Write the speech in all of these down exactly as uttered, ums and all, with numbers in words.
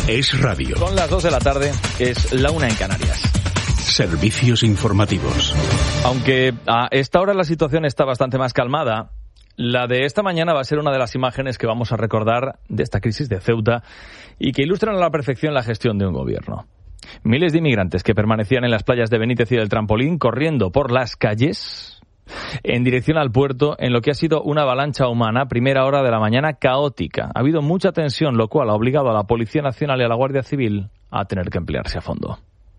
Es radio. Son las dos de la tarde, es la una en Canarias. Servicios informativos. Aunque a esta hora la situación está bastante más calmada, la de esta mañana va a ser una de las imágenes que vamos a recordar de esta crisis de Ceuta y que ilustran a la perfección la gestión de un gobierno. Miles de inmigrantes que permanecían en las playas de Benítez y del Trampolín corriendo por las calles en dirección al puerto en lo que ha sido una avalancha humana, primera hora de la mañana caótica. Ha habido mucha tensión, lo cual ha obligado a la Policía Nacional y a la Guardia Civil a tener que emplearse a fondo.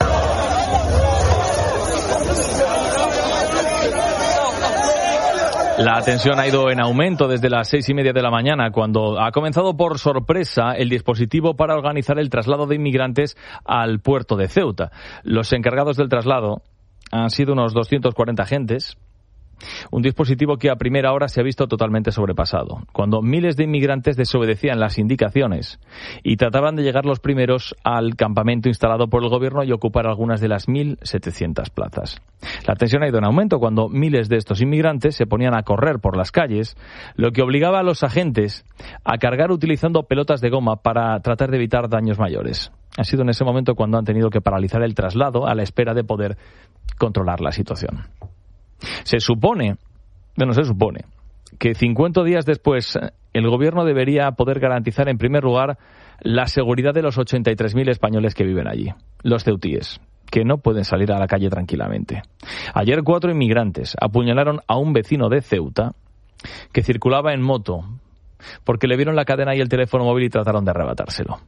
La tensión ha ido en aumento desde las seis y media de la mañana, cuando ha comenzado por sorpresa el dispositivo para organizar el traslado de inmigrantes al puerto de Ceuta. Los encargados del traslado han sido unos doscientos cuarenta agentes. Un dispositivo que a primera hora se ha visto totalmente sobrepasado, cuando miles de inmigrantes desobedecían las indicaciones y trataban de llegar los primeros al campamento instalado por el gobierno y ocupar algunas de las mil setecientas plazas. La tensión ha ido en aumento cuando miles de estos inmigrantes se ponían a correr por las calles, lo que obligaba a los agentes a cargar utilizando pelotas de goma para tratar de evitar daños mayores. Ha sido en ese momento cuando han tenido que paralizar el traslado a la espera de poder controlar la situación. Se supone, bueno, se supone que cincuenta días después el gobierno debería poder garantizar en primer lugar la seguridad de los ochenta y tres mil españoles que viven allí, los ceutíes, que no pueden salir a la calle tranquilamente. Ayer cuatro inmigrantes apuñalaron a un vecino de Ceuta que circulaba en moto porque le vieron la cadena y el teléfono móvil y trataron de arrebatárselo.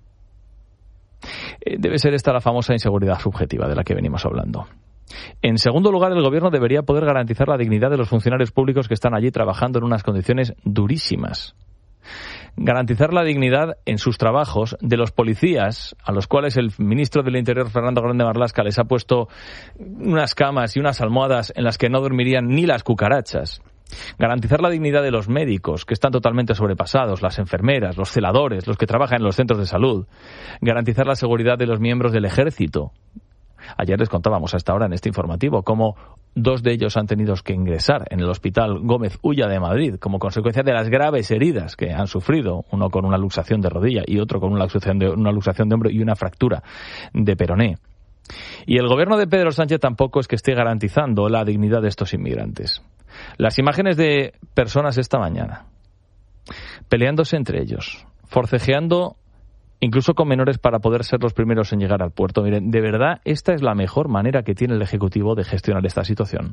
Debe ser esta la famosa inseguridad subjetiva de la que venimos hablando. En segundo lugar, el gobierno debería poder garantizar la dignidad de los funcionarios públicos que están allí trabajando en unas condiciones durísimas. Garantizar la dignidad en sus trabajos de los policías, a los cuales el ministro del Interior, Fernando Grande Marlaska, les ha puesto unas camas y unas almohadas en las que no dormirían ni las cucarachas. Garantizar la dignidad de los médicos, que están totalmente sobrepasados, las enfermeras, los celadores, los que trabajan en los centros de salud. Garantizar la seguridad de los miembros del ejército. Ayer les contábamos a esta hora en este informativo cómo dos de ellos han tenido que ingresar en el Hospital Gómez Ulla de Madrid como consecuencia de las graves heridas que han sufrido, uno con una luxación de rodilla y otro con una luxación de, una luxación de hombro y una fractura de peroné. Y el gobierno de Pedro Sánchez tampoco es que esté garantizando la dignidad de estos inmigrantes. Las imágenes de personas esta mañana peleándose entre ellos, forcejeando incluso con menores para poder ser los primeros en llegar al puerto. Miren, de verdad, esta es la mejor manera que tiene el Ejecutivo de gestionar esta situación.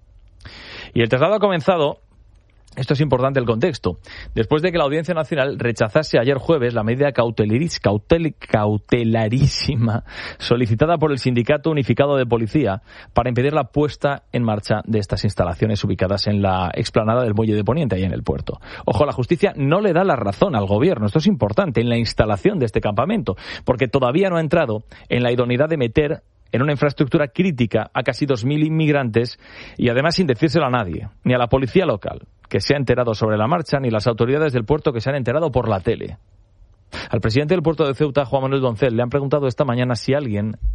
Y el traslado ha comenzado, esto es importante el contexto, después de que la Audiencia Nacional rechazase ayer jueves la medida cautelaris, cautel, cautelarísima solicitada por el Sindicato Unificado de Policía para impedir la puesta en marcha de estas instalaciones ubicadas en la explanada del Muelle de Poniente, ahí en el puerto. Ojo, la justicia no le da la razón al gobierno, esto es importante, en la instalación de este campamento, porque todavía no ha entrado en la idoneidad de meter en una infraestructura crítica a casi dos mil inmigrantes y además sin decírselo a nadie, ni a la policía local, que se ha enterado sobre la marcha, ni las autoridades del puerto que se han enterado por la tele. Al presidente del puerto de Ceuta, Juan Manuel Doncel, le han preguntado esta mañana si alguien